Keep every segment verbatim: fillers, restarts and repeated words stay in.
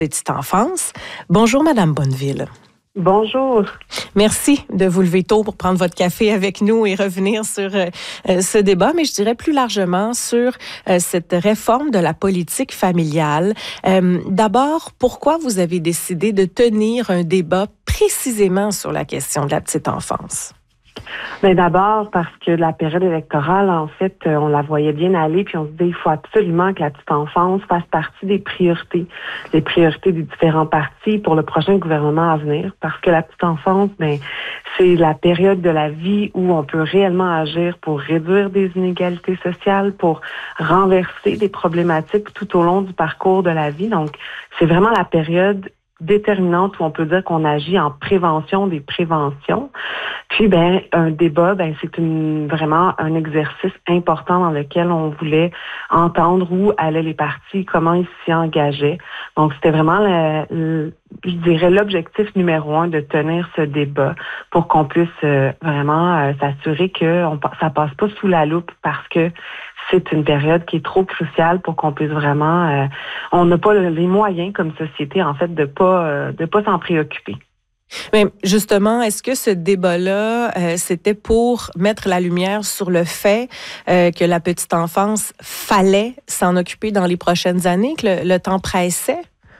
Petite enfance. Bonjour, Madame Bonneville. Bonjour. Merci de vous lever tôt pour prendre votre café avec nous et revenir sur euh, ce débat, mais je dirais plus largement sur euh, cette réforme de la politique familiale. Euh, d'abord, pourquoi vous avez décidé de tenir un débat précisément sur la question de la petite enfance? Bien, d'abord, parce que la période électorale, en fait, on la voyait bien aller, puis on se dit il faut absolument que la petite enfance fasse partie des priorités, les priorités des différents partis pour le prochain gouvernement à venir, parce que la petite enfance, bien, c'est la période de la vie où on peut réellement agir pour réduire des inégalités sociales, pour renverser des problématiques tout au long du parcours de la vie. Donc, c'est vraiment la période déterminante où on peut dire qu'on agit en prévention des préventions. Puis, ben, un débat, ben, c'est une, vraiment un exercice important dans lequel on voulait entendre où allaient les partis, comment ils s'y engageaient. Donc, c'était vraiment, le, le, je dirais, l'objectif numéro un de tenir ce débat pour qu'on puisse euh, vraiment euh, s'assurer que on, ça passe pas sous la loupe parce que c'est une période qui est trop cruciale pour qu'on puisse vraiment, euh, on n'a pas les moyens comme société, en fait, de pas, euh, de pas s'en préoccuper. Mais justement, est-ce que ce débat-là, euh, c'était pour mettre la lumière sur le fait euh, que la petite enfance fallait s'en occuper dans les prochaines années, que le, le temps pressait?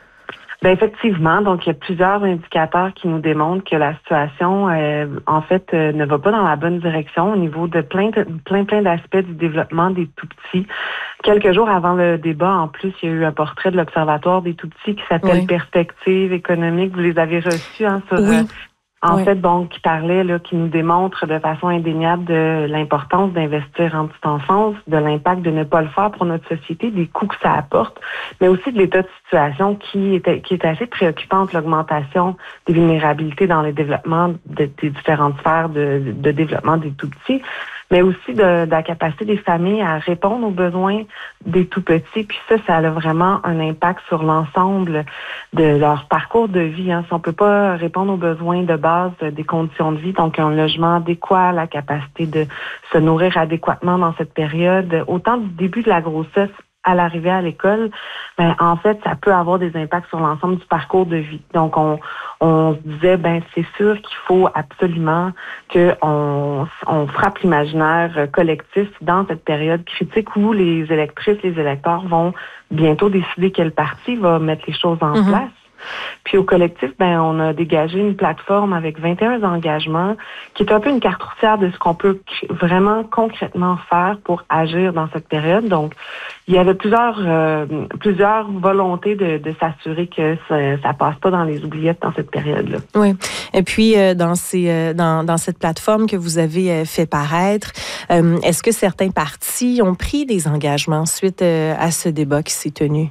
Bien, effectivement, donc il y a plusieurs indicateurs qui nous démontrent que la situation, euh, en fait, euh, ne va pas dans la bonne direction au niveau de plein, de, plein, plein d'aspects du développement des tout-petits. Quelques jours avant le débat, en plus, il y a eu un portrait de l'Observatoire des tout-petits qui s'appelle oui. Perspectives économiques. Vous les avez reçus, hein, sur... Oui. Euh, En oui. fait, bon, qui parlait, là, qui nous démontre de façon indéniable de l'importance d'investir en petite enfance, de l'impact de ne pas le faire pour notre société, des coûts que ça apporte, mais aussi de l'état de situation qui est, qui est assez préoccupante, l'augmentation des vulnérabilités dans le développement de, des différentes sphères de, de développement des tout-petits, mais aussi de, de la capacité des familles à répondre aux besoins des tout-petits. Puis ça, ça a vraiment un impact sur l'ensemble de leur parcours de vie. Hein. Si on peut pas répondre aux besoins de base des conditions de vie, donc un logement adéquat, la capacité de se nourrir adéquatement dans cette période, autant du début de la grossesse à l'arrivée à l'école, ben en fait, ça peut avoir des impacts sur l'ensemble du parcours de vie. Donc, on, on se disait, ben c'est sûr qu'il faut absolument que on, on frappe l'imaginaire collectif dans cette période critique où les électrices, les électeurs vont bientôt décider quel parti va mettre les choses en mm-hmm. place. Puis au collectif, ben on a dégagé une plateforme avec vingt et un engagements qui est un peu une carte routière de ce qu'on peut vraiment concrètement faire pour agir dans cette période. Donc, il y avait plusieurs euh, plusieurs volontés de, de s'assurer que ça, ça passe pas dans les oubliettes dans cette période-là. Oui. Et puis euh, dans ces euh, dans dans cette plateforme que vous avez euh, fait paraître, euh, est-ce que certains partis ont pris des engagements suite euh, à ce débat qui s'est tenu?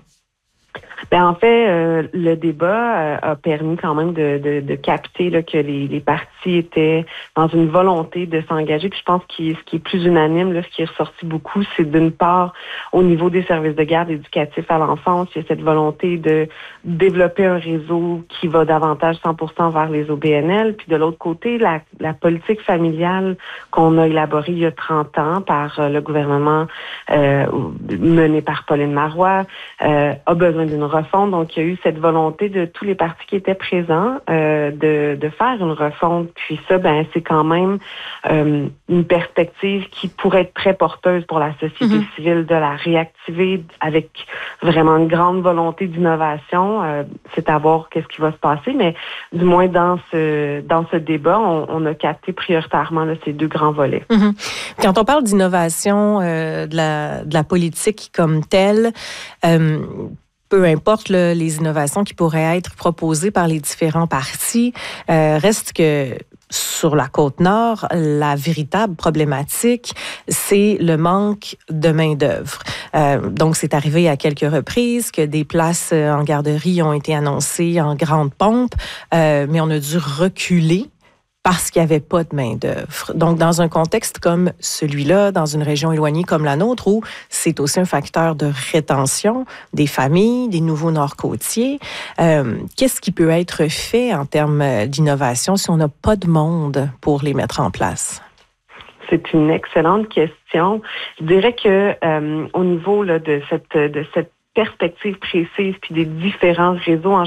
Ben en fait, euh, le débat euh, a permis quand même de, de, de capter là, que les, les partis étaient dans une volonté de s'engager. Puis je pense que ce qui est plus unanime, là, ce qui est ressorti beaucoup, c'est d'une part, au niveau des services de garde éducatifs à l'enfance, il y a cette volonté de développer un réseau qui va davantage cent pour cent vers les O B N L. Puis de l'autre côté, la, la politique familiale qu'on a élaborée il y a trente ans par euh, le gouvernement euh, mené par Pauline Marois euh, a besoin d'une refonte. Donc, il y a eu cette volonté de tous les partis qui étaient présents euh, de, de faire une refonte. Puis ça, ben, c'est quand même euh, une perspective qui pourrait être très porteuse pour la société mm-hmm. civile, de la réactiver avec vraiment une grande volonté d'innovation. Euh, c'est à voir qu'est-ce qui va se passer, mais du moins dans ce dans ce débat, on, on a capté prioritairement là, ces deux grands volets. Mm-hmm. Quand on parle d'innovation euh, de la de la politique comme telle, euh, peu importe là, les innovations qui pourraient être proposées par les différents partis, euh, reste que sur la Côte-Nord, la véritable problématique, c'est le manque de main-d'œuvre. Euh, donc, c'est arrivé à quelques reprises que des places en garderie ont été annoncées en grande pompe, euh, mais on a dû reculer parce qu'il n'y avait pas de main-d'œuvre. Donc, dans un contexte comme celui-là, dans une région éloignée comme la nôtre, où c'est aussi un facteur de rétention des familles, des nouveaux nord-côtiers, euh, qu'est-ce qui peut être fait en termes d'innovation si on n'a pas de monde pour les mettre en place? C'est une excellente question. Je dirais que euh, au niveau là, de cette de cette perspective précise puis des différents réseaux en